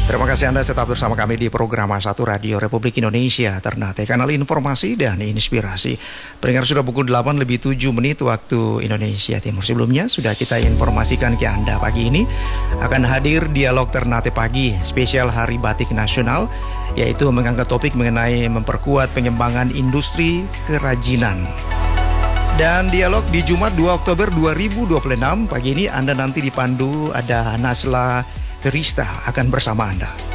Terima kasih Anda tetap bersama kami di program A1 Radio Republik Indonesia, Ternate, kanal informasi dan inspirasi. Pendengar, sudah pukul 8 lebih 7 menit waktu Indonesia Timur. Sebelumnya sudah kita informasikan ke Anda pagi ini akan hadir dialog Ternate pagi spesial Hari Batik Nasional, yaitu mengangkat topik mengenai memperkuat pengembangan industri kerajinan. Dan dialog di Jumat 2 Oktober 2026 pagi ini Anda nanti dipandu ada Nasla Krista akan bersama Anda.